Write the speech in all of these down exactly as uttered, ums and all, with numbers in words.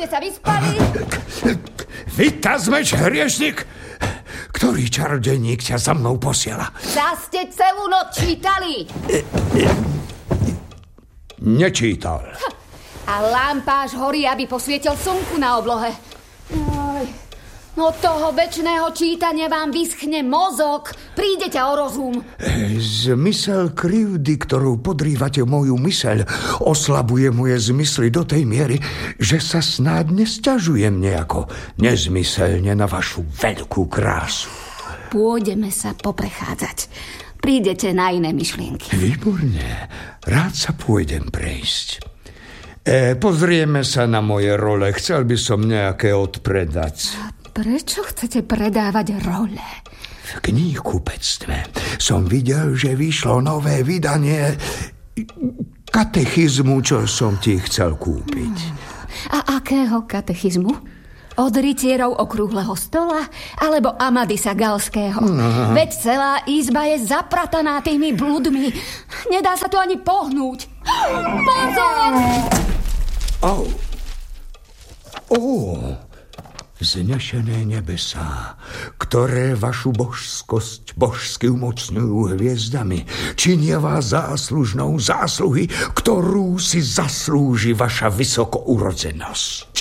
ste sa vyspali? Vytaz meč, hriešnik! Ktorý čarodejník ťa za mnou posiela? Zas ste celú noc čítali. Nečítal. A lampáš horí, aby posvietil slnku na oblohe. Aj, no toho večného čítania vám vyschne mozog. Prídete o rozum. Zmysel krivdy, ktorú podrývate moju myseľ, oslabuje moje zmysly do tej miery, že sa snáď nesťažujem nejako nezmyselne na vašu veľkú krásu. Pôjdeme sa poprechádzať. Prídete na iné myšlienky. Výborne. Rád sa pôjdem prejsť. E, pozrieme sa na moje role. Chcel by som nejaké odpredať. A prečo chcete predávať role? V kníhkupectve som videl, že vyšlo nové vydanie katechizmu, čo som ti chcel kúpiť. A akého katechizmu? Od rytierov okrúhleho stola alebo Amadisa Galského? No. Veď celá izba je zaprataná tými bludmi. Nedá sa tu ani pohnúť. Pozor! Au. Ó, znešené nebesá, ktoré vašu božskosť božsky umocňujú hviezdami, činia vás záslužnou zásluhy, ktorú si zaslúži vaša vysokourodzenosť.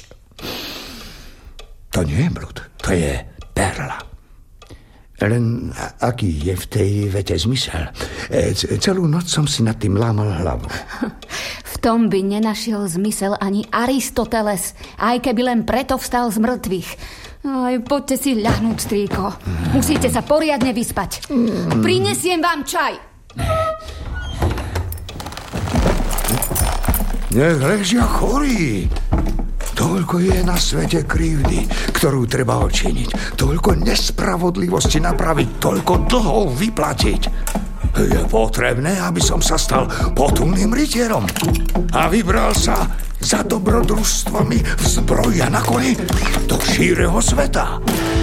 To nie je blud, to je perla. Len aký je v tej vete zmysel? Celú noc som si nad tým lámal hlavu. V tom by nenašiel zmysel ani Aristoteles, aj keby len preto vstal z mŕtvych. Aj, poďte si ľahnúť, strýko. Musíte sa poriadne vyspať. Prinesiem vám čaj. Nech ležia chorí. Toľko je na svete krivdy, ktorú treba odčiniť. Toľko nespravodlivosti napraviť, toľko dlhov vyplatiť. Je potrebné, aby som sa stal potulným rytierom a vybral sa za dobrodružstvami v zbroji a na koni do šíreho sveta.